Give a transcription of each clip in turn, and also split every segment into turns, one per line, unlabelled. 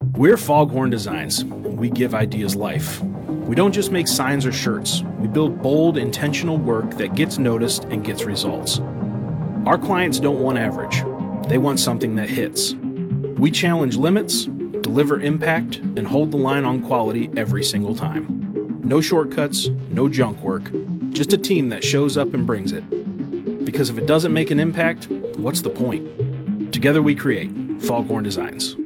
We're Foghorn Designs. We give ideas life. We don't just make signs or shirts. We build bold, intentional work that gets noticed and gets results. Our clients don't want average. They want something that hits. We challenge limits, deliver impact, and hold the line on quality every single time. No shortcuts, no junk work, just a team that shows up and brings it. Because if it doesn't make an impact, what's the point? Together we create Foghorn Designs.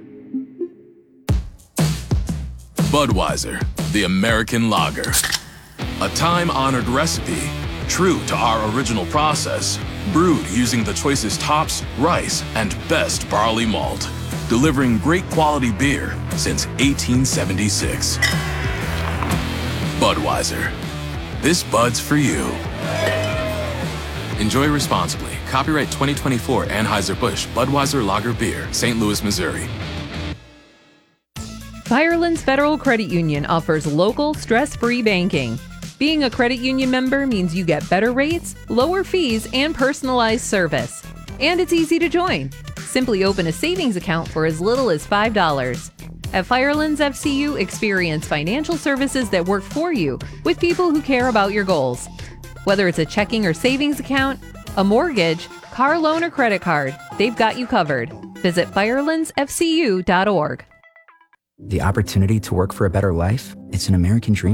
Budweiser, the American lager. A time-honored recipe, true to our original process, brewed using the choicest hops, rice, and best barley malt, delivering great quality beer since 1876. Budweiser. This Bud's for you. Enjoy responsibly. Copyright 2024 Anheuser-Busch Budweiser Lager Beer, St. Louis, Missouri.
Firelands Federal Credit Union offers local, stress-free banking. Being a credit union member means you get better rates, lower fees, and personalized service. And it's easy to join. Simply open a savings account for as little as $5. At Firelands FCU, experience financial services that work for you with people who care about your goals. Whether it's a checking or savings account, a mortgage, car loan, or credit card, they've got you covered. Visit firelandsfcu.org.
The opportunity to work for a better life, it's an American dream.